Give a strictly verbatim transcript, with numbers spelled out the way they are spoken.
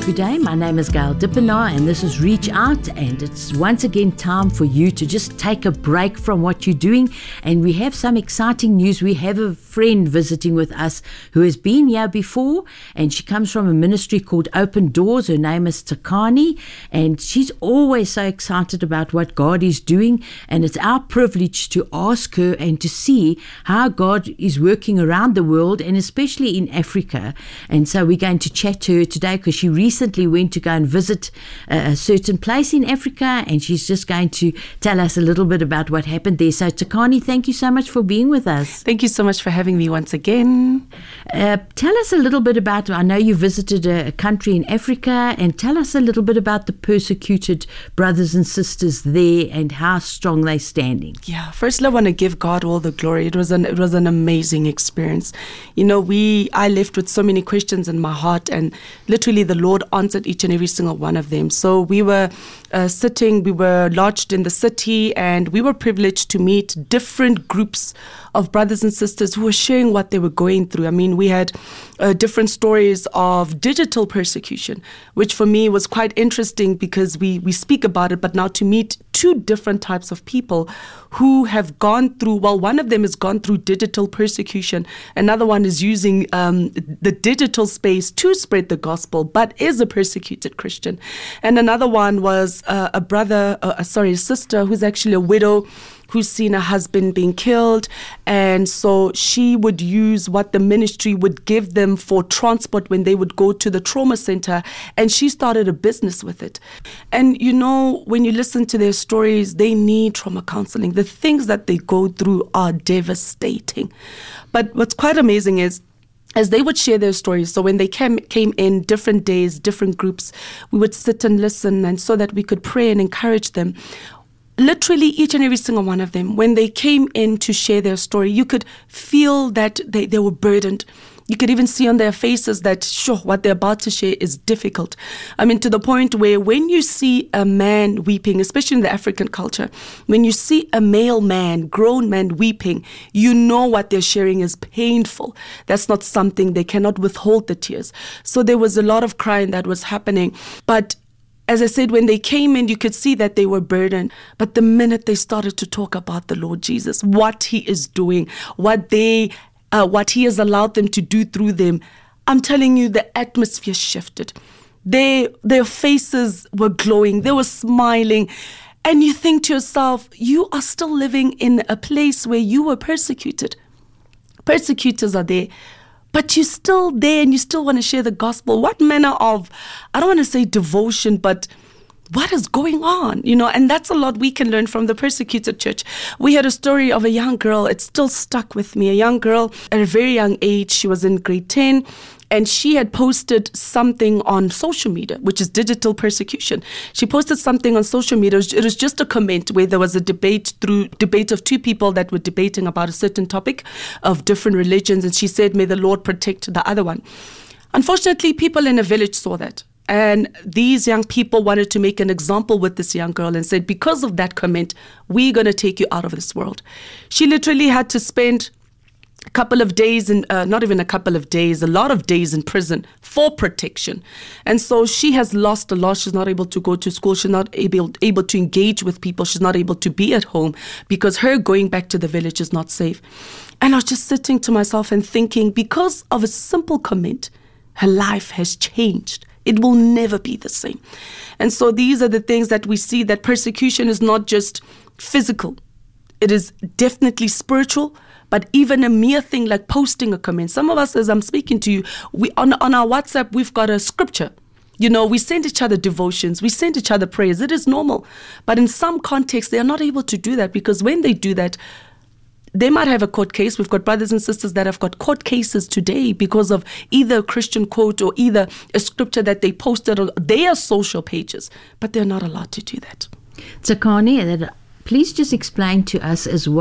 Good day, my name is Gail Dippenaar and this is Reach Out, and it's once again time for you to just take a break from what you're doing, and we have some exciting news. We have a friend visiting with us who has been here before, and she comes from a ministry called Open Doors. Her name is Takani, and she's always so excited about what God is doing, and it's our privilege to ask her and to see how God is working around the world and especially in Africa. And so we're going to chat to her today because she recently recently went to go and visit a, a certain place in Africa, and she's just going to tell us a little bit about what happened there. So Takani, thank you so much for being with us. Thank you so much for having me once again. Uh, tell us a little bit about, I know you visited a, a country in Africa, and tell us a little bit about the persecuted brothers and sisters there and how strong they're standing. Yeah, firstly I want to give God all the glory. It was an it was an amazing experience. You know, we I left with so many questions in my heart, and literally the Lord answered each and every single one of them. So we were uh, sitting, we were lodged in the city, and we were privileged to meet different groups of brothers and sisters who were sharing what they were going through. I mean, we had uh, different stories of digital persecution, which for me was quite interesting because we, we speak about it, but now to meet two different types of people who have gone through, well, one of them has gone through digital persecution. Another one is using um, the digital space to spread the gospel, but is a persecuted Christian. And another one was uh, a brother, uh, sorry, a sister who's actually a widow, who's seen her husband being killed, and so she would use what the ministry would give them for transport when they would go to the trauma center, and she started a business with it. And you know, when you listen to their stories, they need trauma counseling. The things that they go through are devastating. But what's quite amazing is, as they would share their stories, so when they came came in different days, different groups, we would sit and listen, and so that we could pray and encourage them. Literally each and every single one of them, when they came in to share their story, you could feel that they, they were burdened. You could even see on their faces that, sure, what they're about to share is difficult. I mean, to the point where when you see a man weeping, especially in the African culture, when you see a male man, grown man weeping, you know what they're sharing is painful. That's not something, they cannot withhold the tears. So there was a lot of crying that was happening. But as I said, when they came in, you could see that they were burdened. But the minute they started to talk about the Lord Jesus, what he is doing, what they, uh, what he has allowed them to do through them, I'm telling you, the atmosphere shifted. They, their faces were glowing. They were smiling. And you think to yourself, you are still living in a place where you were persecuted. Persecutors are there. But you're still there and you still want to share the gospel. What manner of, I don't want to say devotion, but what is going on? You know, and that's a lot we can learn from the persecuted church. We had a story of a young girl. It's still stuck with me. A young girl at a very young age. She was in grade ten. And she had posted something on social media, which is digital persecution. She posted something on social media. It was just a comment where there was a debate through debate of two people that were debating about a certain topic of different religions. And she said, may the Lord protect the other one. Unfortunately, people in a village saw that. And these young people wanted to make an example with this young girl and said, because of that comment, we're going to take you out of this world. She literally had to spend a couple of days, in, uh, not even a couple of days, a lot of days in prison for protection. And so she has lost a lot. She's not able to go to school. She's not able, able to engage with people. She's not able to be at home because her going back to the village is not safe. And I was just sitting to myself and thinking, because of a simple comment, her life has changed. It will never be the same. And so these are the things that we see, that persecution is not just physical. It is definitely spiritual. But even a mere thing like posting a comment. Some of us, as I'm speaking to you, we on, on our WhatsApp, we've got a scripture. You know, we send each other devotions. We send each other prayers. It is normal. But in some contexts, they are not able to do that, because when they do that, they might have a court case. We've got brothers and sisters that have got court cases today because of either a Christian quote or either a scripture that they posted on their social pages. But they're not allowed to do that. Takani, please just explain to us as well